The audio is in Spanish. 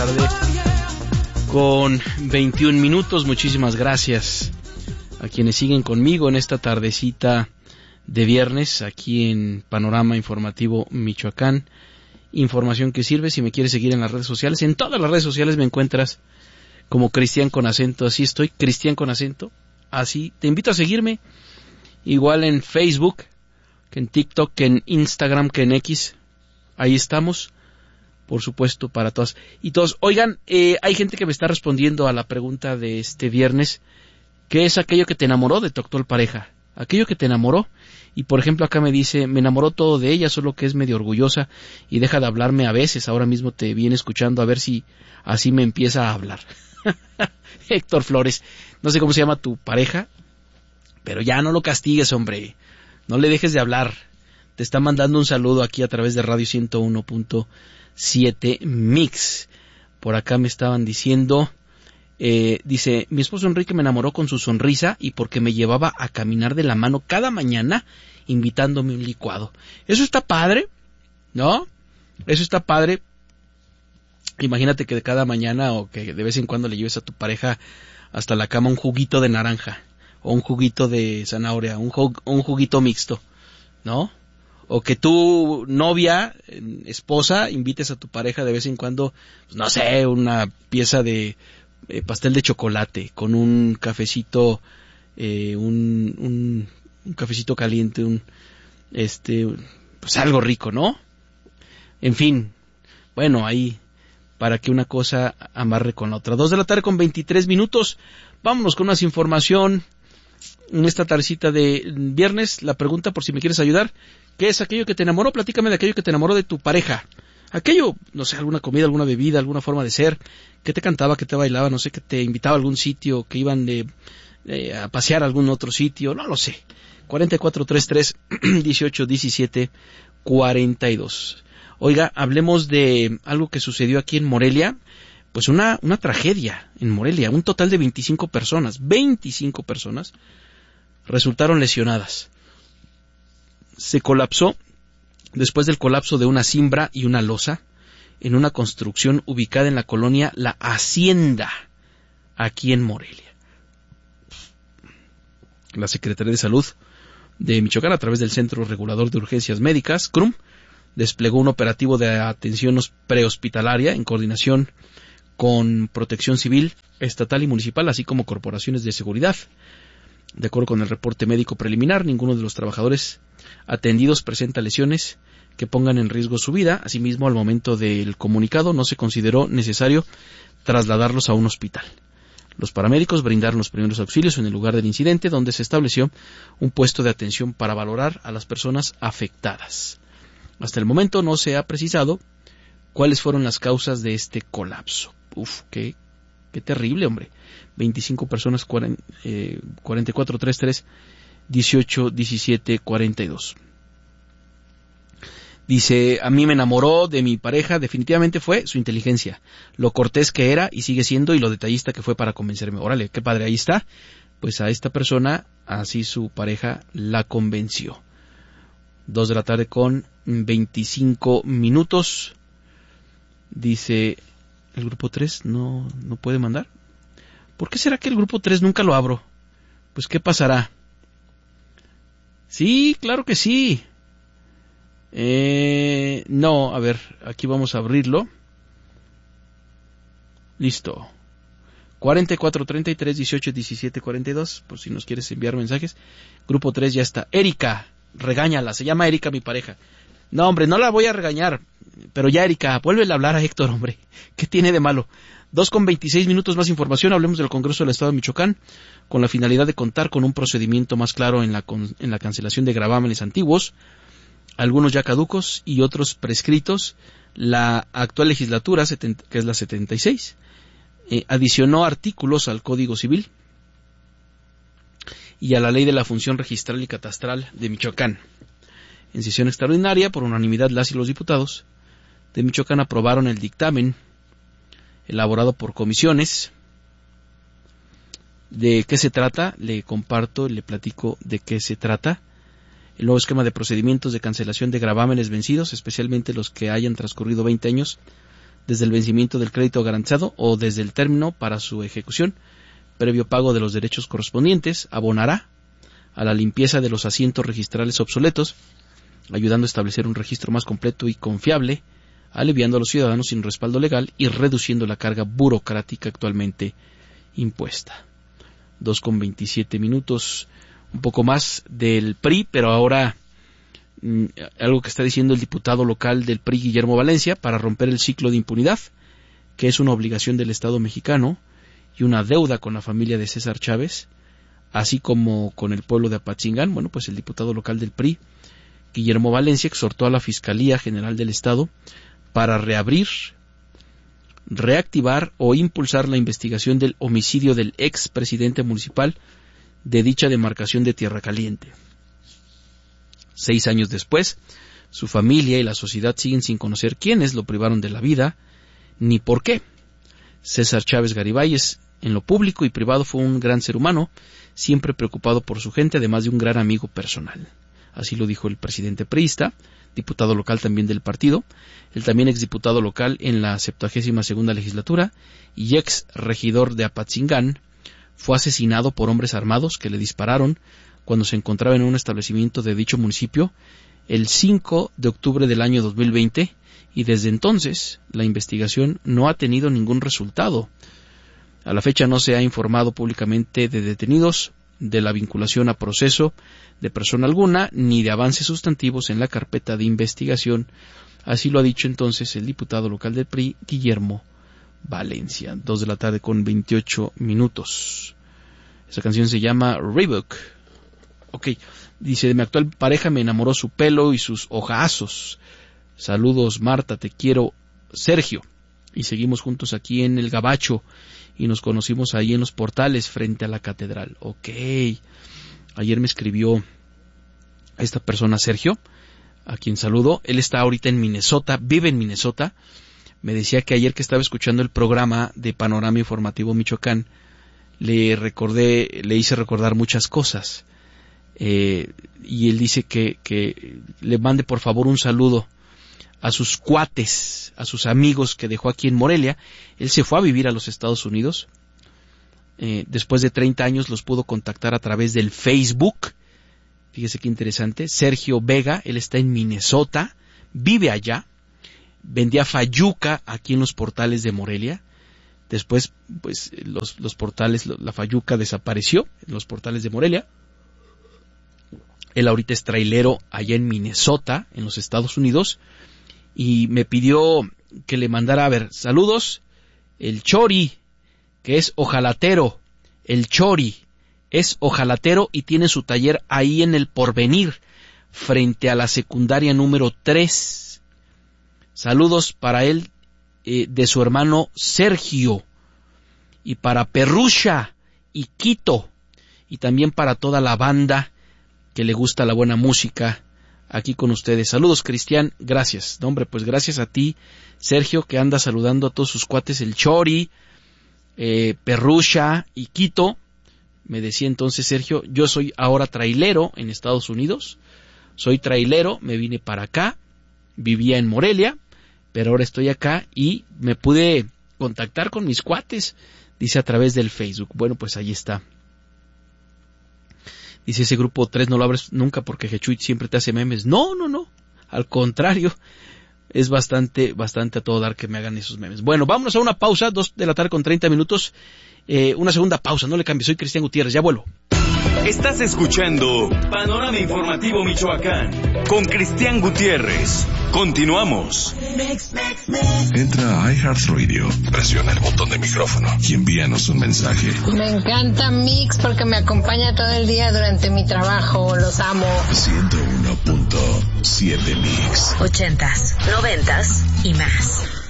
tarde con 21 minutos. Muchísimas gracias a quienes siguen conmigo en esta tardecita de viernes aquí en Panorama Informativo Michoacán. Información que sirve. Si me quieres seguir en las redes sociales, en todas las redes sociales me encuentras como Cristian con acento. Así estoy, Cristian con acento. Así te invito a seguirme. Igual en Facebook, que en TikTok, que en Instagram, que en X. Ahí estamos, por supuesto, para todas y todos. Oigan, hay gente que me está respondiendo a la pregunta de este viernes. ¿Qué es aquello que te enamoró de tu actual pareja? Aquello que te enamoró. Y por ejemplo acá me dice, me enamoró todo de ella, solo que es medio orgullosa y deja de hablarme a veces. Ahora mismo te viene escuchando a ver si así me empieza a hablar. Héctor Flores, no sé cómo se llama tu pareja, pero ya no lo castigues, hombre. No le dejes de hablar. Te está mandando un saludo aquí a través de Radio 101.7 Mix. Por acá me estaban diciendo... dice, mi esposo Enrique me enamoró con su sonrisa y porque me llevaba a caminar de la mano cada mañana invitándome un licuado. Eso está padre, ¿no? Eso está padre. Imagínate que de cada mañana o que de vez en cuando le lleves a tu pareja hasta la cama un juguito de naranja o un juguito de zanahoria, un juguito mixto, ¿no? O que tu novia, esposa, invites a tu pareja de vez en cuando, pues no sé, una pieza de pastel de chocolate con un cafecito, un cafecito caliente, pues algo rico, ¿no? En fin, bueno, ahí para que una cosa amarre con la otra. 2:23 p.m. Vámonos con más información en esta tardecita de viernes. La pregunta, por si me quieres ayudar, ¿qué es aquello que te enamoró? Platícame de aquello que te enamoró de tu pareja. Aquello, no sé, alguna comida, alguna bebida, alguna forma de ser, que te cantaba, que te bailaba, no sé, que te invitaba a algún sitio, que iban a pasear a algún otro sitio, no lo sé. 4433-1817-42. Oiga, hablemos de algo que sucedió aquí en Morelia, pues una tragedia en Morelia. Un total de 25 personas resultaron lesionadas. Se colapsó. Después del colapso de una cimbra y una losa en una construcción ubicada en la colonia La Hacienda, aquí en Morelia. La Secretaría de Salud de Michoacán, a través del Centro Regulador de Urgencias Médicas, CRUM, desplegó un operativo de atención prehospitalaria en coordinación con Protección Civil, estatal y municipal, así como corporaciones de seguridad. De acuerdo con el reporte médico preliminar, ninguno de los trabajadores atendidos presenta lesiones que pongan en riesgo su vida. Asimismo, al momento del comunicado no se consideró necesario trasladarlos a un hospital. Los paramédicos brindaron los primeros auxilios en el lugar del incidente, donde se estableció un puesto de atención para valorar a las personas afectadas. Hasta el momento no se ha precisado cuáles fueron las causas de este colapso. Uf, qué terrible, hombre. 25 personas, 4433-1817-42. Dice, a mí me enamoró de mi pareja, definitivamente fue su inteligencia, lo cortés que era y sigue siendo y lo detallista que fue para convencerme. Órale, qué padre, ahí está. Pues a esta persona, así su pareja la convenció. 2:25 p.m. Dice, ¿el grupo 3 no puede mandar? ¿Por qué será que el grupo 3 nunca lo abro? Pues, ¿qué pasará? Sí, claro que sí. No, a ver, aquí vamos a abrirlo. Listo. 4433-1817-42, por si nos quieres enviar mensajes. Grupo 3 ya está. Erika, regáñala, se llama Erika mi pareja. No, hombre, no la voy a regañar, pero ya, Erika, vuélvele a hablar a Héctor, hombre. ¿Qué tiene de malo? 2:26 más información. Hablemos del Congreso del Estado de Michoacán, con la finalidad de contar con un procedimiento más claro en la cancelación de gravámenes antiguos, algunos ya caducos y otros prescritos. La actual legislatura, que es la 76, adicionó artículos al Código Civil y a la Ley de la Función Registral y Catastral de Michoacán. En sesión extraordinaria, por unanimidad, las y los diputados de Michoacán aprobaron el dictamen elaborado por comisiones. ¿De qué se trata? Le comparto, le platico de qué se trata. El nuevo esquema de procedimientos de cancelación de gravámenes vencidos, especialmente los que hayan transcurrido 20 años desde el vencimiento del crédito garantizado o desde el término para su ejecución, previo pago de los derechos correspondientes, abonará a la limpieza de los asientos registrales obsoletos, ayudando a establecer un registro más completo y confiable, aliviando a los ciudadanos sin respaldo legal y reduciendo la carga burocrática actualmente impuesta. 2:27, un poco más del PRI, pero ahora algo que está diciendo el diputado local del PRI, Guillermo Valencia, para romper el ciclo de impunidad, que es una obligación del Estado mexicano y una deuda con la familia de César Chávez, así como con el pueblo de Apatzingán. Bueno, pues el diputado local del PRI, Guillermo Valencia, exhortó a la Fiscalía General del Estado para reabrir, reactivar o impulsar la investigación del homicidio del ex presidente municipal de dicha demarcación de Tierra Caliente. 6 años después, su familia y la sociedad siguen sin conocer quiénes lo privaron de la vida ni por qué. César Chávez Garibay en lo público y privado fue un gran ser humano, siempre preocupado por su gente, además de un gran amigo personal. Así lo dijo el presidente priista, diputado local también del partido, el también exdiputado local en la 72ª legislatura y ex regidor de Apatzingán. Fue asesinado por hombres armados que le dispararon cuando se encontraba en un establecimiento de dicho municipio el 5 de octubre del año 2020, y desde entonces la investigación no ha tenido ningún resultado. A la fecha no se ha informado públicamente de detenidos, de la vinculación a proceso de persona alguna, ni de avances sustantivos en la carpeta de investigación. Así lo ha dicho entonces el diputado local del PRI, Guillermo Valencia. 2:28. Esa canción se llama Reebok. Ok, dice: de mi actual pareja me enamoró su pelo y sus ojazos. Saludos, Marta, te quiero, Sergio. Y seguimos juntos aquí en el Gabacho y nos conocimos ahí en los Portales frente a la catedral. Ok, ayer me escribió esta persona, Sergio, a quien saludo. Él está ahorita en Minnesota, vive en Minnesota. Me decía que ayer que estaba escuchando el programa de Panorama Informativo Michoacán, le hice recordar muchas cosas. Y él dice que le mande por favor un saludo a sus cuates, a sus amigos que dejó aquí en Morelia. Él se fue a vivir a los Estados Unidos. Después de 30 años los pudo contactar a través del Facebook. Fíjese qué interesante. Sergio Vega, él está en Minnesota, vive allá, vendía fayuca aquí en los Portales de Morelia. Después, pues, los Portales, la fayuca desapareció en los Portales de Morelia. Él ahorita es trailero allá en Minnesota, en los Estados Unidos, y me pidió que le mandara, saludos, el Chori, que es ojalatero. El Chori es ojalatero y tiene su taller ahí en el Porvenir, frente a la secundaria número 3. Saludos para él, de su hermano Sergio, y para Perrusha y Quito, y también para toda la banda que le gusta la buena música aquí con ustedes. Saludos, Cristian, gracias. No, hombre, pues gracias a ti, Sergio, que anda saludando a todos sus cuates, el Chori, Perrusha y Quito. Me decía entonces Sergio, yo soy ahora trailero en Estados Unidos, soy trailero, me vine para acá, vivía en Morelia, pero ahora estoy acá y me pude contactar con mis cuates, dice, a través del Facebook. Bueno, pues ahí está. Dice, ese grupo 3 no lo abres nunca porque Jechuit siempre te hace memes. No, al contrario, es bastante a todo dar que me hagan esos memes. Bueno, vámonos a una pausa, 2:30 p.m, una segunda pausa, no le cambies, soy Cristian Gutiérrez, ya vuelvo. Estás escuchando Panorama Informativo Michoacán con Cristian Gutiérrez. Continuamos. Entra a iHeartRadio, presiona el botón de micrófono y envíanos un mensaje. Me encanta Mix porque me acompaña todo el día durante mi trabajo. Los amo. 101.7 Mix. 80s, 90s y más.